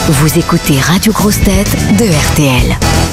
Vous écoutez Radio Grosses Têtes de RTL.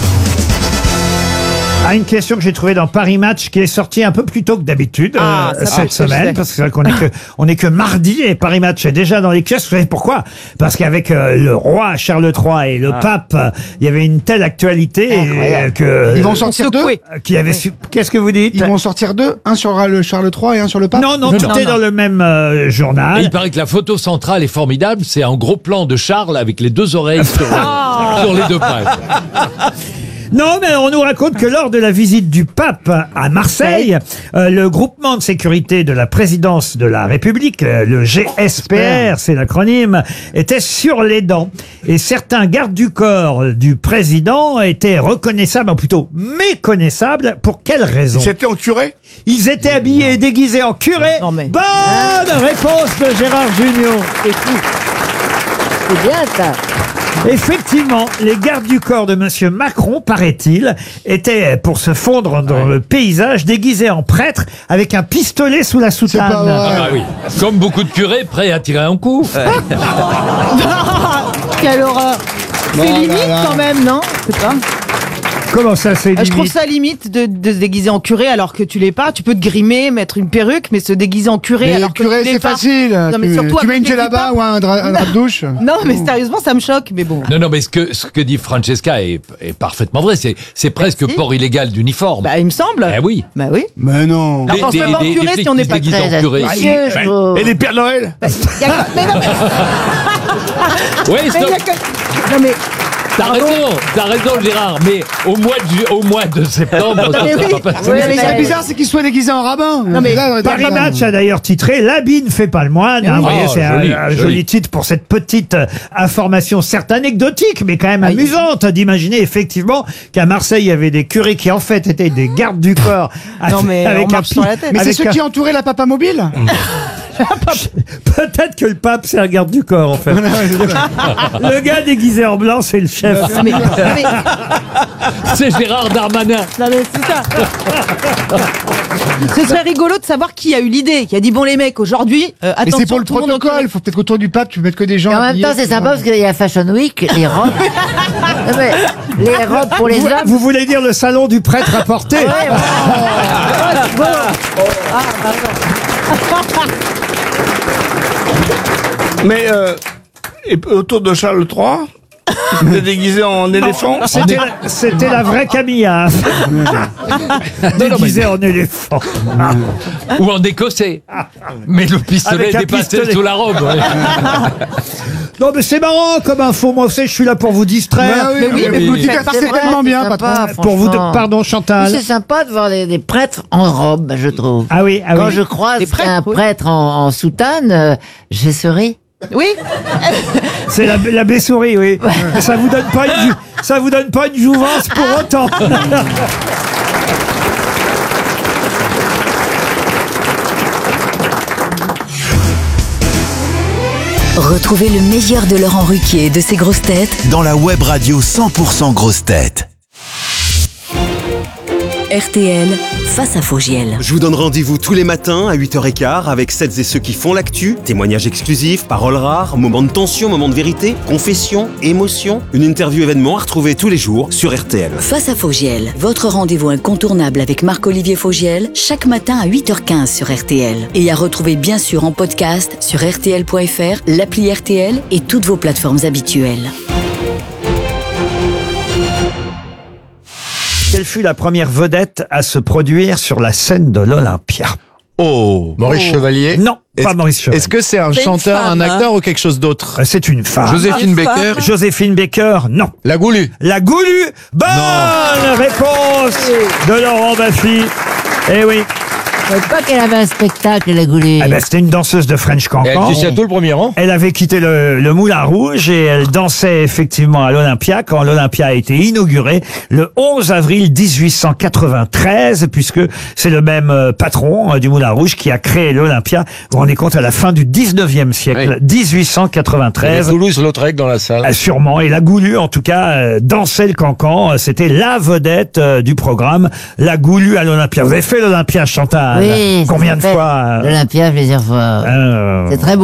Une question que j'ai trouvée dans Paris Match qui est sortie un peu plus tôt que d'habitude cette semaine, parce que c'est vrai qu'on est que mardi et Paris Match est déjà dans les kiosques. Vous savez pourquoi? Parce qu'avec le roi Charles III et le pape, il y avait une telle actualité que ils vont sortir deux. Qu'est-ce que vous dites? Ils vont sortir deux, un sur le Charles III et un sur le pape. Non, tout est dans le même journal. Et il paraît que la photo centrale est formidable. C'est un gros plan de Charles avec les deux oreilles sur les deux prêtres. Non, mais on nous raconte que lors de la visite du pape à Marseille, le groupement de sécurité de la présidence de la République, le GSPR, c'est l'acronyme, était sur les dents. Et certains gardes du corps du président étaient reconnaissables, ou plutôt méconnaissables. Pour quelle raison? Ils étaient en curé? Ils étaient habillés et déguisés en curé. Bonne réponse de Gérard Jugnot. C'est bien ça. Effectivement, les gardes du corps de Monsieur Macron, paraît-il, étaient, pour se fondre dans le paysage, déguisés en prêtres avec un pistolet sous la soutane. Ah oui. Comme beaucoup de curés prêts à tirer un coup. Quelle horreur. C'est limite quand même, non? C'est pas. Comment ça, c'est limite? Je trouve ça limite de se déguiser en curé alors que tu l'es pas. Tu peux te grimer, mettre une perruque, mais se déguiser en curé alors que curé, tu l'es c'est pas. facile. Non, mais surtout tu mets avec une les djellaba kippas. ou un drap de douche. Non, mais sérieusement, ça me choque. Mais bon. Non, mais ce que dit Francesca est parfaitement vrai. C'est presque port illégal d'uniforme. Bah, il me semble. Eh oui. Bah oui. Mais non. Alors, forcément en curé si on n'est pas déguisés très en curé. Et les Pères Noël? Mais non, Oui, mais stop. non, mais. T'as raison Gérard, mais au mois de septembre, ça Mais sera oui. pas passé. Oui, Mais mais- ce qui est bizarre, c'est qu'ils soient déguisés en rabbin. Non, mais Paris Match a d'ailleurs titré « L'habit ne fait pas le moine ». Vous voyez, c'est joli, un joli. joli titre pour cette petite information, certes anecdotique, mais quand même amusante d'imaginer effectivement qu'à Marseille, il y avait des curés qui en fait étaient des gardes du corps. Non, mais on marche sur la tête. Mais c'est avec ceux qui entouraient la papa mobile. Peut-être que le pape, c'est un garde du corps, en fait. Le gars déguisé en blanc, c'est le chef. mais- C'est Gérard Darmanin. Non mais c'est ça. Ce serait rigolo de savoir qui a eu l'idée, qui a dit bon les mecs aujourd'hui, Mais attention c'est pour le tout monde en protocole. curé. Faut peut-être qu'autour du pape, tu mettes que des gens. En même temps, habillés. c'est sympa parce qu'il y a Fashion Week, les robes. Non, mais les robes pour les hommes. Vous voulez dire le salon du prêtre à porter? Mais et autour de Charles III, il était déguisé en éléphant. C'était la vraie Camilla. Déguisée en éléphant. Ou en écossais. Mais le pistolet Avec un dépassait pistolet. sous la robe. Ouais. Non, mais c'est marrant comme info. Moi, vous savez, je suis là pour vous distraire. Mais oui, mais vous oui. divertissez C'est vrai, tellement c'est bien, sympa, patron. Pour vous, franchement. pardon, Oui, Chantal. c'est sympa de voir des prêtres en robe, je trouve. Ah oui, Quand je croise Des prêtres, un oui. prêtre en soutane, je souris. Oui. C'est l'abbé souris, oui. Ça vous donne pas une jouvence pour autant. Retrouvez le meilleur de Laurent Ruquier et de ses grosses têtes dans la web radio 100% grosses têtes. RTL face à Fogiel. Je vous donne rendez-vous tous les matins à 8h15 avec celles et ceux qui font l'actu, témoignages exclusifs, paroles rares, moments de tension, moments de vérité, confessions, émotions, une interview événement à retrouver tous les jours sur RTL. Face à Fogiel, votre rendez-vous incontournable avec Marc-Olivier Fogiel, chaque matin à 8h15 sur RTL. Et à retrouver bien sûr en podcast sur RTL.fr, l'appli RTL et toutes vos plateformes habituelles. Quelle fut la première vedette à se produire sur la scène de l'Olympia? Maurice Chevalier. Non, pas Maurice Chevalier. Est-ce que c'est un C'est une chanteur, femme, un acteur ou quelque chose d'autre? C'est une femme. Joséphine Baker. Joséphine Baker, non. La Goulue. La Goulue, bonne réponse de Laurent Baffy. Eh oui. Je savais pas qu'elle avait un spectacle, la Goulue. Eh ben, c'était une danseuse de French Cancan. tout le premier rang. Elle avait quitté le Moulin Rouge et elle dansait effectivement à l'Olympia quand l'Olympia a été inauguré le 11 avril 1893, puisque c'est le même patron du Moulin Rouge qui a créé l'Olympia. Vous vous rendez compte, à la fin du 19e siècle, 1893. Toulouse-Lautrec dans la salle. Sûrement. Et la Goulue, en tout cas, dansait le cancan. C'était la vedette du programme. La Goulue à l'Olympia. Vous avez fait l'Olympia, Chantal? Oui. Combien de fois? L'Olympia, plusieurs fois. C'est très beau.